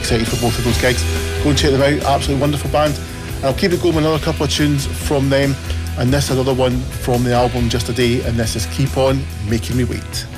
excited for both of those gigs. Go and check them out, absolutely wonderful band. And I'll keep it going with another couple of tunes from them, and this is another one from the album Just a Day, and this is Keep On Making Me Wait.